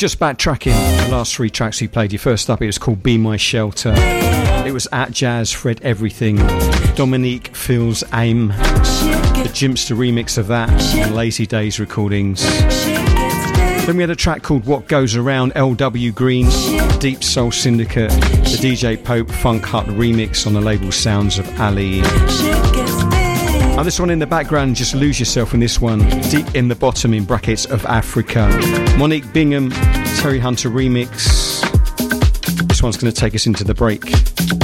just backtracking, the last three tracks we played. Your first up, it was called Be My Shelter. It was At Jazz, Fred Everything, Dominique Feels Aim, the Jimpster remix of that, and Lazy Days recordings. Then we had a track called What Goes Around, LW Green, Deep Soul Syndicate, the DJ Pope Funk Hut remix on the label Sounds of Ali. Now this one in the background, just lose yourself in this one, Deep in the Bottom in brackets of Africa. Monique Bingham, Terry Hunter remix. This one's going to take us into the break.